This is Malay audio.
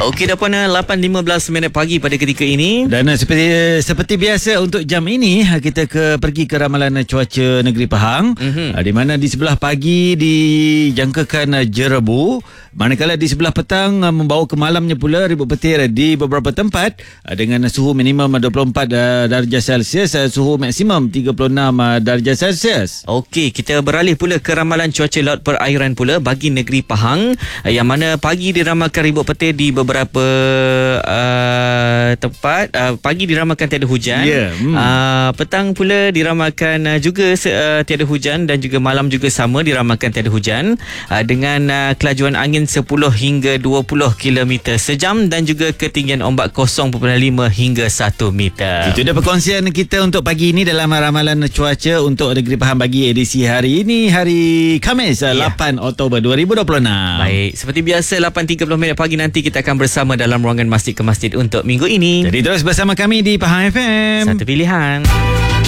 Okey dah pun 8.15 pagi pada ketika ini. Dan seperti biasa untuk jam ini kita pergi ke ramalan cuaca negeri Pahang, di mana di sebelah pagi dijangkakan jerebu, manakala di sebelah petang membawa ke malamnya pula ribut petir di beberapa tempat dengan suhu minimum 24 darjah Celsius, suhu maksimum 36 darjah Celsius. Okey, kita beralih pula ke ramalan cuaca laut perairan pula bagi negeri Pahang, yang mana pagi diramalkan ribut petir di beberapa tempat. Pagi diramalkan tiada hujan, petang pula diramalkan juga tiada hujan, dan juga malam juga sama diramalkan tiada hujan, dengan kelajuan angin 10 hingga 20 km sejam, dan juga ketinggian ombak 0.5 hingga 1 meter. Itu dia perkongsian kita untuk pagi ini dalam ramalan cuaca untuk negeri Pahang bagi edisi hari ini, hari Khamis 8 Oktober 2026. Baik, seperti biasa 8.30 pagi nanti kita akan bersama dalam ruangan Masjid ke Masjid untuk minggu ini. Jadi terus bersama kami di Pahang FM. Satu pilihan.